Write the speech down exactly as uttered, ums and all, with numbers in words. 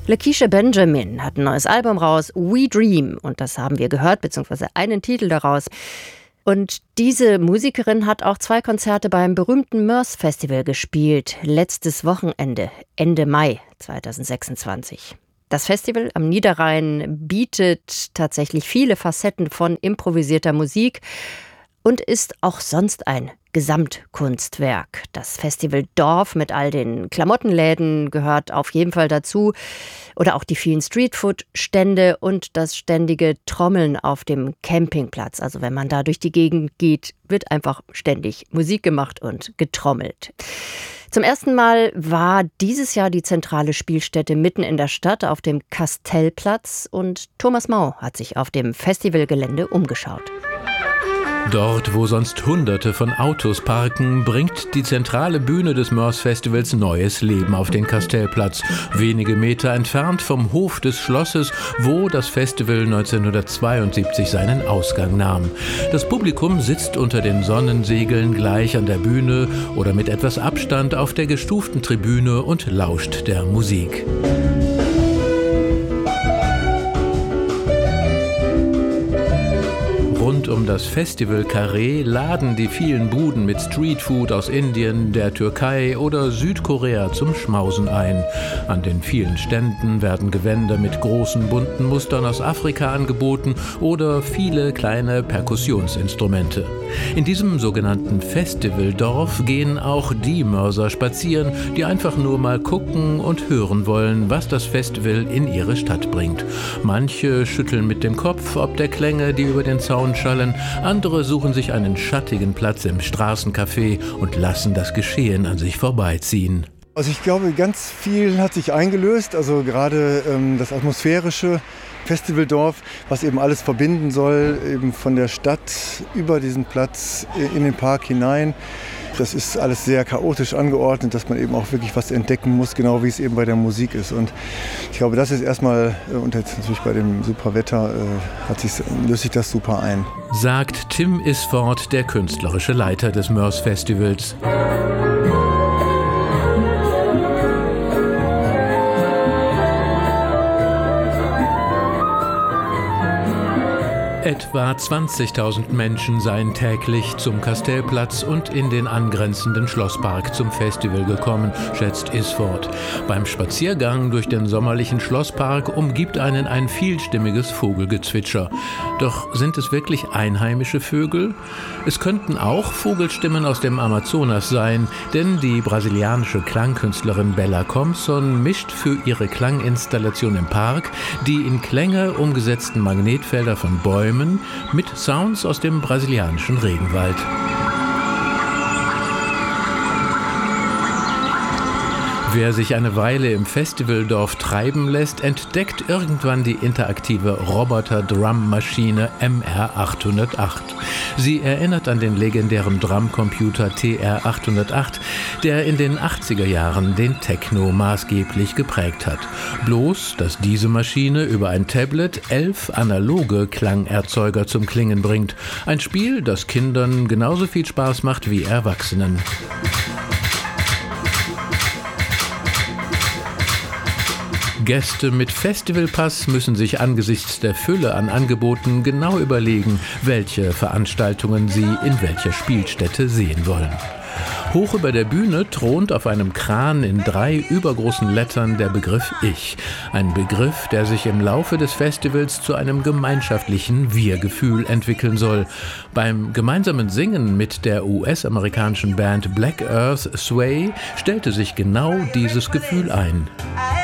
Lakeisha Benjamin hat ein neues Album raus, We Dream. Und das haben wir gehört, beziehungsweise einen Titel daraus. Und diese Musikerin hat auch zwei Konzerte beim berühmten Mörs Festival gespielt. Letztes Wochenende, Ende Mai zweitausendsechsundzwanzig. Das Festival am Niederrhein bietet tatsächlich viele Facetten von improvisierter Musik und ist auch sonst ein Gesamtkunstwerk. Das Festival Dorf mit all den Klamottenläden gehört auf jeden Fall dazu. Oder auch die vielen Streetfood-Stände und das ständige Trommeln auf dem Campingplatz. Also wenn man da durch die Gegend geht, wird einfach ständig Musik gemacht und getrommelt. Zum ersten Mal war dieses Jahr die zentrale Spielstätte mitten in der Stadt auf dem Kastellplatz und Thomas Mau hat sich auf dem Festivalgelände umgeschaut. Dort, wo sonst Hunderte von Autos parken, bringt die zentrale Bühne des Mörs Festivals neues Leben auf den Kastellplatz. Wenige Meter entfernt vom Hof des Schlosses, wo das Festival neunzehnhundertzweiundsiebzig seinen Ausgang nahm. Das Publikum sitzt unter den Sonnensegeln gleich an der Bühne oder mit etwas Abstand auf der gestuften Tribüne und lauscht der Musik. Rund um das Festival Carré laden die vielen Buden mit Streetfood aus Indien, der Türkei oder Südkorea zum Schmausen ein. An den vielen Ständen werden Gewänder mit großen bunten Mustern aus Afrika angeboten oder viele kleine Perkussionsinstrumente. In diesem sogenannten Festivaldorf gehen auch die Mörser spazieren, die einfach nur mal gucken und hören wollen, was das Festival in ihre Stadt bringt. Manche schütteln mit dem Kopf ob der Klänge, die über den Zaun schallen. Andere suchen sich einen schattigen Platz im Straßencafé und lassen das Geschehen an sich vorbeiziehen. Also ich glaube, ganz viel hat sich eingelöst, also gerade ähm, das atmosphärische Festivaldorf, was eben alles verbinden soll, eben von der Stadt über diesen Platz in den Park hinein. Das ist alles sehr chaotisch angeordnet, dass man eben auch wirklich was entdecken muss, genau wie es eben bei der Musik ist. Und ich glaube, das ist erstmal, und jetzt natürlich bei dem super Wetter, hat sich, löst sich das super ein. Sagt Tim Isford, der künstlerische Leiter des Mörs Festivals. Etwa zwanzigtausend Menschen seien täglich zum Kastellplatz und in den angrenzenden Schlosspark zum Festival gekommen, schätzt Isford. Beim Spaziergang durch den sommerlichen Schlosspark umgibt einen ein vielstimmiges Vogelgezwitscher. Doch sind es wirklich einheimische Vögel? Es könnten auch Vogelstimmen aus dem Amazonas sein, denn die brasilianische Klangkünstlerin Bella Compson mischt für ihre Klanginstallation im Park die in Klänge umgesetzten Magnetfelder von Bäumen mit Sounds aus dem brasilianischen Regenwald. Wer sich eine Weile im Festivaldorf treiben lässt, entdeckt irgendwann die interaktive Roboter-Drum-Maschine M R achthundertacht. Sie erinnert an den legendären Drumcomputer T R achthundertacht, der in den achtziger Jahren den Techno maßgeblich geprägt hat. Bloß, dass diese Maschine über ein Tablet elf analoge Klangerzeuger zum Klingen bringt. Ein Spiel, das Kindern genauso viel Spaß macht wie Erwachsenen. Gäste mit Festivalpass müssen sich angesichts der Fülle an Angeboten genau überlegen, welche Veranstaltungen sie in welcher Spielstätte sehen wollen. Hoch über der Bühne thront auf einem Kran in drei übergroßen Lettern der Begriff Ich. Ein Begriff, der sich im Laufe des Festivals zu einem gemeinschaftlichen Wir-Gefühl entwickeln soll. Beim gemeinsamen Singen mit der U S-amerikanischen Band Black Earth Sway stellte sich genau dieses Gefühl ein.